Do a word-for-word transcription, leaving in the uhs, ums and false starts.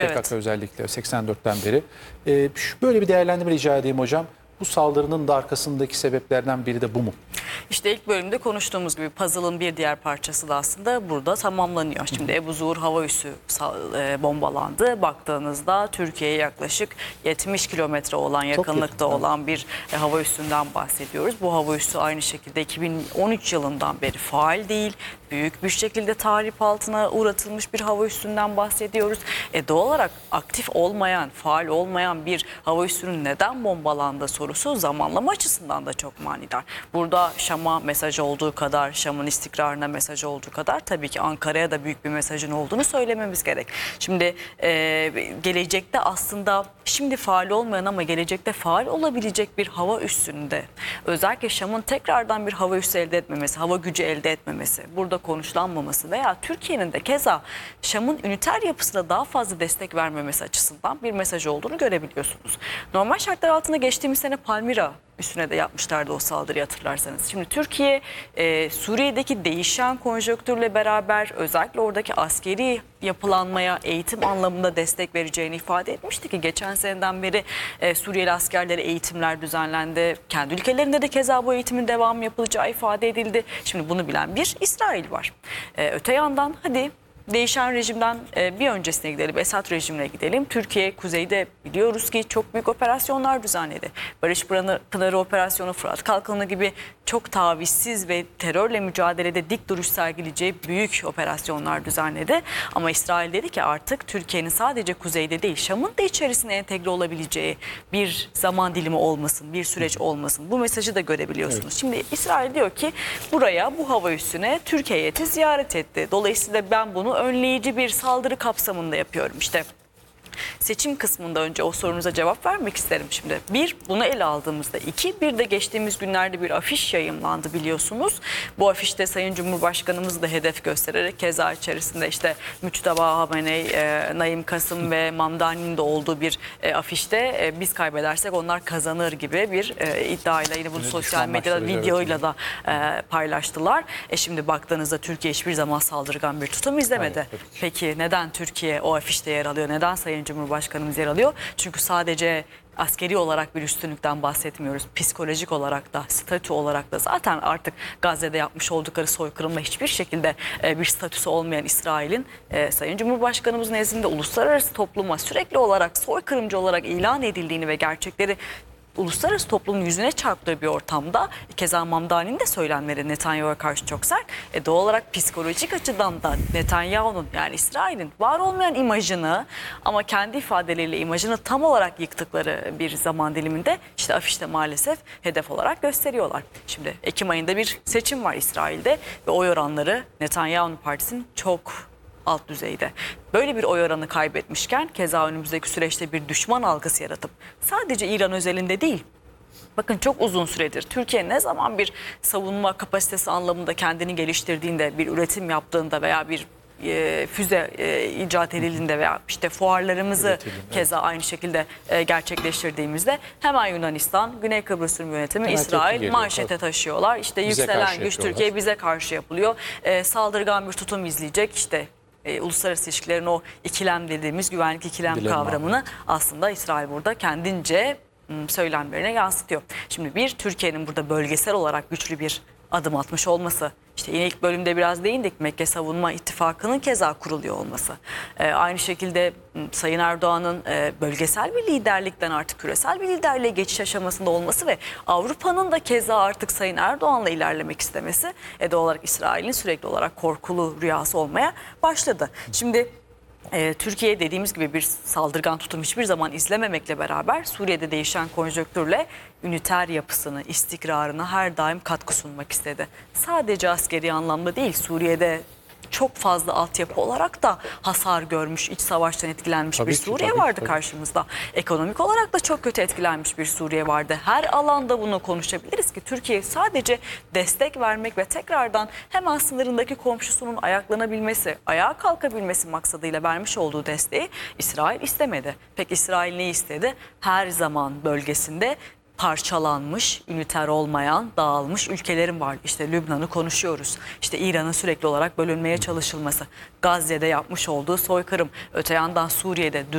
P K K Evet. özellikle seksen dörtten beri. Ee, şu- böyle bir değerlendirme rica edeyim hocam. Bu saldırının da arkasındaki sebeplerden biri de bu mu? İşte ilk bölümde konuştuğumuz gibi puzzle'ın bir diğer parçası da aslında burada tamamlanıyor. Şimdi Ebu Zuhur hava üssü sal- e, bombalandı. Baktığınızda Türkiye'ye yaklaşık yetmiş kilometre olan yakınlıkta yakın, olan bir e, hava üssünden bahsediyoruz. Bu hava üssü aynı şekilde iki bin on üç yılından beri faal değil. Büyük bir şekilde tahrip altına uğratılmış bir hava üssünden bahsediyoruz. E doğal olarak aktif olmayan, faal olmayan bir hava üssünün neden bombalandığı sorusu zamanlama açısından da çok manidar. Burada Şam'a mesaj olduğu kadar, Şam'ın istikrarına mesaj olduğu kadar tabii ki Ankara'ya da büyük bir mesajın olduğunu söylememiz gerek. Şimdi e, gelecekte aslında şimdi faal olmayan ama gelecekte faal olabilecek bir hava üssünde özellikle Şam'ın tekrardan bir hava üssü elde etmemesi, hava gücü elde etmemesi, burada konuşlanmaması veya Türkiye'nin de keza Şam'ın üniter yapısına daha fazla destek vermemesi açısından bir mesaj olduğunu görebiliyorsunuz. Normal şartlar altında geçtiğimiz sene Palmira üstüne de yapmışlardı o saldırıyı hatırlarsanız. Şimdi Türkiye e, Suriye'deki değişen konjonktürle beraber özellikle oradaki askeri yapılanmaya eğitim anlamında destek vereceğini ifade etmişti ki geçen seneden beri e, Suriyeli askerlere eğitimler düzenlendi. Kendi ülkelerinde de keza bu eğitimin devamı yapılacağı ifade edildi. Şimdi bunu bilen bir İsrail var. E, öte yandan hadi değişen rejimden e, bir öncesine gidelim, Esad rejimine gidelim. Türkiye kuzeyde biliyoruz ki çok büyük operasyonlar düzenledi. Barış Pınarı, Pınarı Operasyonu, Fırat Kalkanı gibi çok tavizsiz ve terörle mücadelede dik duruş sergileyeceği büyük operasyonlar düzenledi. Ama İsrail dedi ki artık Türkiye'nin sadece kuzeyde değil, Şam'ın da içerisine entegre olabileceği bir zaman dilimi olmasın, bir süreç olmasın. Bu mesajı da görebiliyorsunuz. Evet. Şimdi İsrail diyor ki buraya, bu hava üssüne Türkiye heyeti ziyaret etti. Dolayısıyla ben bunu önleyici bir saldırı kapsamında yapıyorum. İşte seçim kısmında önce o sorunuza cevap vermek isterim şimdi. Bir, bunu ele aldığımızda. iki, bir de geçtiğimiz günlerde bir afiş yayımlandı biliyorsunuz. Bu afişte Sayın Cumhurbaşkanımız da hedef göstererek keza içerisinde işte Müçteba Hameney, e, Naim Kasım ve Mamdani'nin de olduğu bir e, afişte e, biz kaybedersek onlar kazanır gibi bir e, iddiayla yine bunu evet, sosyal medyada videoyla evet. da e, paylaştılar. E şimdi baktığınızda Türkiye hiçbir zaman saldırgan bir tutum izlemedi. Evet, peki neden Türkiye o afişte yer alıyor? Neden Sayın Cumhurbaşkanımız yer alıyor? Çünkü sadece askeri olarak bir üstünlükten bahsetmiyoruz. Psikolojik olarak da, statü olarak da zaten artık Gazze'de yapmış oldukları soykırımla hiçbir şekilde bir statüsü olmayan İsrail'in e, Sayın Cumhurbaşkanımız nezdinde uluslararası topluma sürekli olarak soykırımcı olarak ilan edildiğini ve gerçekleri uluslararası toplumun yüzüne çarptığı bir ortamda keza Mamdani'nin de söylemleri Netanyahu'ya karşı çok sert. E doğal olarak psikolojik açıdan da Netanyahu'nun yani İsrail'in var olmayan imajını ama kendi ifadeleriyle imajını tam olarak yıktıkları bir zaman diliminde işte afişte maalesef hedef olarak gösteriyorlar. Şimdi Ekim ayında bir seçim var İsrail'de ve oy oranları Netanyahu'nun partisinin çok alt düzeyde. Böyle bir oy oranı kaybetmişken keza önümüzdeki süreçte bir düşman algısı yaratıp sadece İran özelinde değil, bakın çok uzun süredir Türkiye ne zaman bir savunma kapasitesi anlamında kendini geliştirdiğinde, bir üretim yaptığında veya bir e, füze e, icat edildiğinde veya işte fuarlarımızı Üretelim, keza evet. aynı şekilde e, gerçekleştirdiğimizde hemen Yunanistan, Güney Kıbrıs Rum Yönetimi, hemen İsrail manşete taşıyorlar. İşte bize yükselen güç Türkiye bize karşı yapılıyor. E, saldırgan bir tutum izleyecek işte. E, uluslararası ilişkilerin o ikilem dediğimiz güvenlik ikilem Dilema. kavramını aslında İsrail burada kendince m, söylemlerine yansıtıyor. Şimdi bir, Türkiye'nin burada bölgesel olarak güçlü bir adım atmış olması. İşte yine ilk bölümde biraz değindik, Mekke Savunma İttifakı'nın keza kuruluyor olması. Ee, aynı şekilde Sayın Erdoğan'ın e, bölgesel bir liderlikten artık küresel bir liderliğe geçiş aşamasında olması ve Avrupa'nın da keza artık Sayın Erdoğan'la ilerlemek istemesi e, doğal olarak İsrail'in sürekli olarak korkulu rüyası olmaya başladı. Şimdi Ee, Türkiye dediğimiz gibi bir saldırgan tutum hiçbir zaman izlememekle beraber Suriye'de değişen konjonktürle üniter yapısını, istikrarına her daim katkı sunmak istedi. Sadece askeri anlamda değil, Suriye'de çok fazla altyapı olarak da hasar görmüş, iç savaştan etkilenmiş tabii bir ki, Suriye tabii, vardı tabii. karşımızda. Ekonomik olarak da çok kötü etkilenmiş bir Suriye vardı. Her alanda bunu konuşabiliriz ki Türkiye sadece destek vermek ve tekrardan hemen sınırındaki komşusunun ayaklanabilmesi, ayağa kalkabilmesi maksadıyla vermiş olduğu desteği İsrail istemedi. Peki İsrail ne istedi? Her zaman bölgesinde parçalanmış, üniter olmayan, dağılmış ülkelerin var. İşte Lübnan'ı konuşuyoruz. İşte İran'ın sürekli olarak bölünmeye çalışılması. Gazze'de yapmış olduğu soykırım. Öte yandan Suriye'de